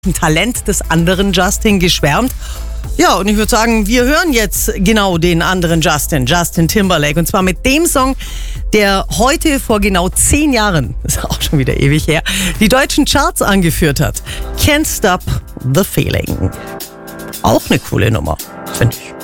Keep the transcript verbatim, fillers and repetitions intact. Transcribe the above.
Talent des anderen Justin geschwärmt. Ja, und ich würde sagen, wir hören jetzt genau den anderen Justin, Justin Timberlake. Und zwar mit dem Song, der heute vor genau zehn Jahren, das ist auch schon wieder ewig her, die deutschen Charts angeführt hat. Can't Stop the Feeling. Auch eine coole Nummer, finde ich.